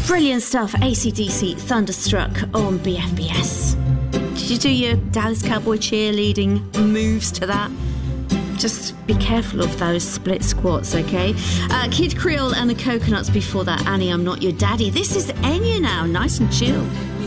Brilliant stuff. AC/DC, Thunderstruck on BFBS. Did you do your Dallas Cowboy cheerleading moves to that? Just be careful of those split squats, okay? Kid Creole and the Coconuts before that. Annie, I'm Not Your Daddy. This is Enya now, nice and chill.